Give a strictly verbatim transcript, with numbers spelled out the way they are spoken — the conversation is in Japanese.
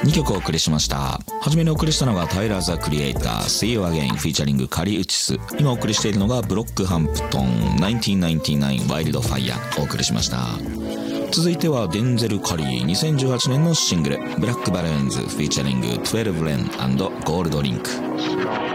にきょくお送りしました。はじめにお送りしたのがタイラー・ザ・クリエイター See You Again フィーチャリングカリウチス。今お送りしているのがブロックハンプトンせんきゅうひゃくきゅうじゅうきゅうワイルドファイヤーお送りしました。続いてはデンゼル・カリーにせんじゅうはちねんのシングルブラックバルーンズフィーチャリングじゅうにレン&ゴールドリンク。